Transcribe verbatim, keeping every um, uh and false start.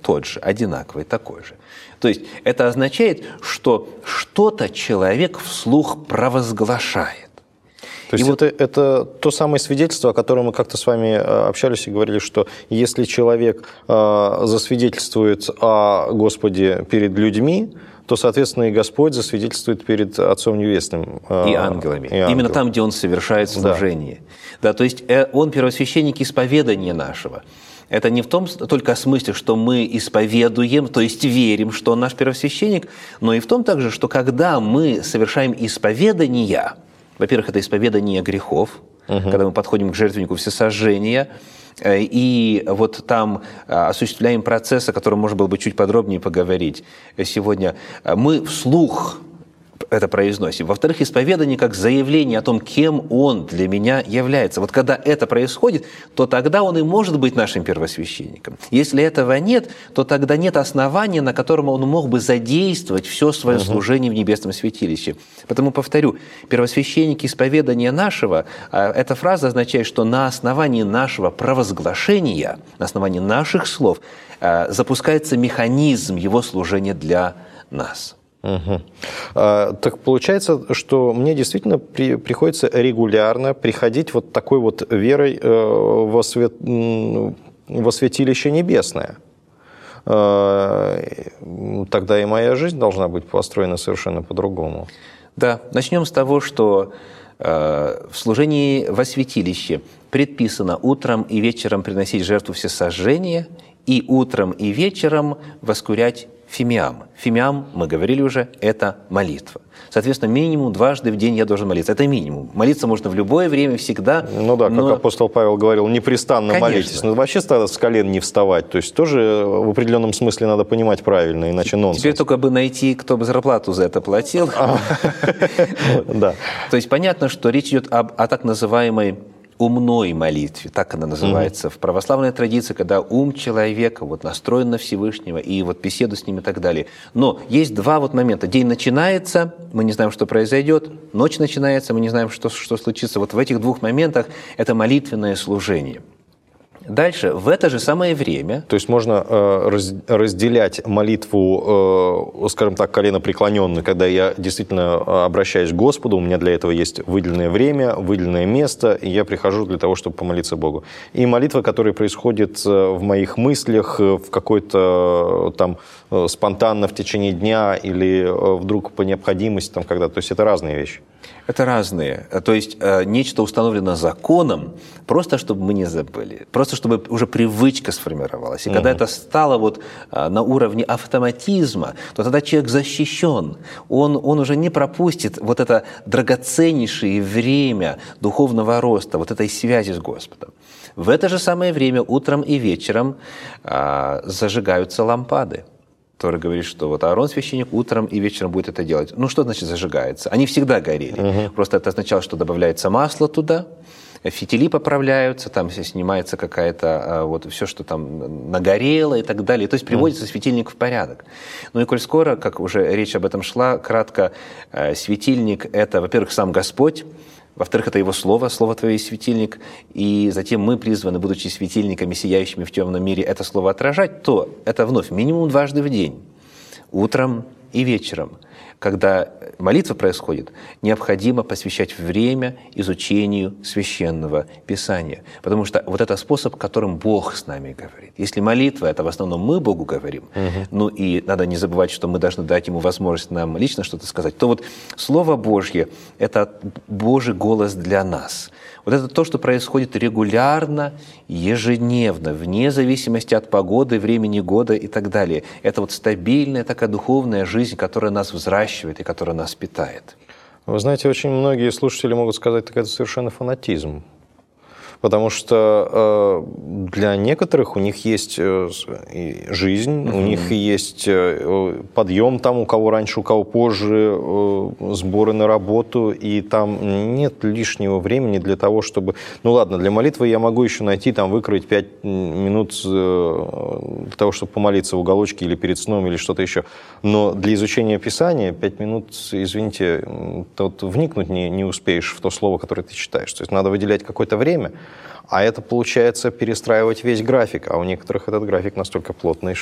тот же, одинаковый, такой же. То есть это означает, что что-то человек вслух провозглашает. То есть и это, вот... это то самое свидетельство, о котором мы как-то с вами общались и говорили, что если человек э, засвидетельствует о Господе перед людьми, то, соответственно, и Господь засвидетельствует перед Отцом Небесным. Э, и ангелами. И ангел. Именно там, где Он совершает служение. Да. Да, то есть э, Он первосвященник исповедания нашего. Это не в том только смысле, что мы исповедуем, то есть верим, что Он наш первосвященник, но и в том также, что когда мы совершаем исповедания, во-первых, это исповедание грехов, угу. когда мы подходим к жертвеннику всесожжения, и вот там осуществляем процесс, о котором можно было бы чуть подробнее поговорить сегодня, мы вслух это произносим. Во-вторых, исповедание как заявление о том, кем Он для меня является. Вот когда это происходит, то тогда Он и может быть нашим первосвященником. Если этого нет, то тогда нет основания, на котором Он мог бы задействовать все свое угу. служение в небесном святилище. Потому, повторю, первосвященник исповедания нашего, эта фраза означает, что на основании нашего провозглашения, на основании наших слов запускается механизм Его служения для нас. Угу. А, так получается, что мне действительно при, приходится регулярно приходить вот такой вот верой э, во, свят, во святилище небесное. А, тогда и моя жизнь должна быть построена совершенно по-другому. Да, начнем с того, что э, в служении во святилище предписано утром и вечером приносить жертву всесожжения и утром и вечером воскурять фимиам. Фимиам, мы говорили уже, это молитва. Соответственно, минимум дважды в день я должен молиться. Это минимум. Молиться можно в любое время, всегда. Ну да, но... как апостол Павел говорил, непрестанно Конечно. молитесь. Но вообще надо с колен не вставать. То есть тоже в определенном смысле надо понимать правильно, иначе нонсенс. Теперь только бы найти, кто бы зарплату за это платил. Да. То есть понятно, что речь идет о так называемой умной молитве, так она называется, mm-hmm. в православной традиции, когда ум человека вот настроен на Всевышнего, и вот беседу с ним и так далее. Но есть два вот момента. День начинается, мы не знаем, что произойдет, ночь начинается, мы не знаем, что, что случится. Вот в этих двух моментах это молитвенное служение. Дальше, в это же самое время... То есть можно э, раз, разделять молитву, э, скажем так, коленопреклоненную, когда я действительно обращаюсь к Господу, у меня для этого есть выделенное время, выделенное место, и я прихожу для того, чтобы помолиться Богу. И молитва, которая происходит в моих мыслях, в какой-то там спонтанно в течение дня или вдруг по необходимости, там, когда... то есть это разные вещи. Это разные. То есть э, нечто установлено законом, просто чтобы мы не забыли, просто чтобы уже привычка сформировалась. И угу. когда это стало вот, э, на уровне автоматизма, то тогда человек защищен. Он, он уже не пропустит вот это драгоценнейшее время духовного роста, вот этой связи с Господом. В это же самое время утром и вечером э, зажигаются лампады. Который говорит, что вот Аарон, священник, утром и вечером будет это делать. Ну, что значит зажигается? Они всегда горели. Угу. Просто это означало, что добавляется масло туда, фитили поправляются, там снимается какая-то, вот все, что там нагорело и так далее. То есть приводится угу. светильник в порядок. Ну и коль скоро, как уже речь об этом шла, кратко, светильник – это, во-первых, сам Господь, во-вторых, это Его Слово, Слово Твое есть светильник, и затем мы призваны, будучи светильниками, сияющими в темном мире, это Слово отражать, то это вновь минимум дважды в день, утром и вечером. Когда молитва происходит, необходимо посвящать время изучению Священного Писания, потому что вот это способ, которым Бог с нами говорит. Если молитва – это в основном мы Богу говорим, угу. ну и надо не забывать, что мы должны дать Ему возможность нам лично что-то сказать, то вот Слово Божье – это Божий голос для нас. Вот это то, что происходит регулярно, ежедневно, вне зависимости от погоды, времени года и так далее. Это вот стабильная такая духовная жизнь, которая нас взращивает и которая нас питает. Вы знаете, очень многие слушатели могут сказать, что это совершенно фанатизм. Потому что э, для некоторых у них есть э, жизнь, mm-hmm. у них есть э, подъем там, у кого раньше, у кого позже, э, сборы на работу, и там нет лишнего времени для того, чтобы... Ну ладно, для молитвы я могу еще найти, там, выкроить пять минут э, для того, чтобы помолиться в уголочке или перед сном, или что-то еще. Но для изучения Писания пять минут, извините, тут вникнуть не, не успеешь в то слово, которое ты читаешь. То есть надо выделять какое-то время. А это, получается, перестраивать весь график, а у некоторых этот график настолько плотный,